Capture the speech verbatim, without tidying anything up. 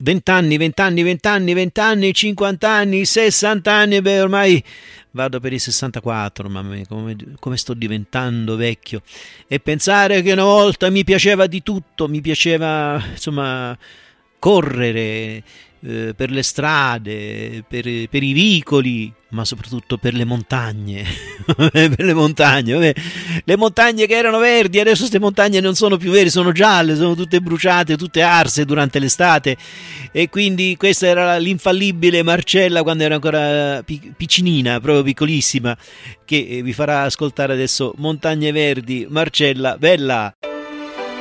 venti anni, venti anni, venti anni, venti anni, cinquanta anni, sessanta anni, beh ormai vado per i sessantaquattro, mamma mia, come, come sto diventando vecchio. E pensare che una volta mi piaceva di tutto, mi piaceva insomma correre eh, per le strade, per, per i vicoli, ma soprattutto per le montagne. Per le montagne, vabbè. Le montagne che erano verdi, adesso queste montagne non sono più verdi, sono gialle, sono tutte bruciate, tutte arse durante l'estate. E quindi questa era l'infallibile Marcella quando era ancora piccinina, proprio piccolissima, che vi farà ascoltare adesso Montagne Verdi. Marcella, bella!